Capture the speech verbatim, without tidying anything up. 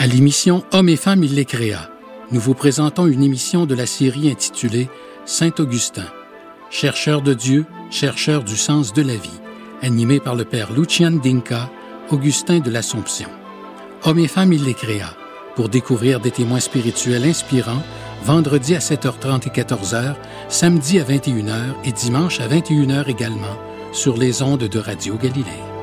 À l'émission Hommes et femmes, il les créa, nous vous présentons une émission de la série intitulée Saint-Augustin, chercheur de Dieu, chercheur du sens de la vie, animé par le père Lucian Dinka, Augustin de l'Assomption. Hommes et femmes, il les créa, pour découvrir des témoins spirituels inspirants, vendredi à sept heures trente et quatorze heures, samedi à vingt et une heures et dimanche à vingt et une heures également, sur les ondes de Radio Galilée.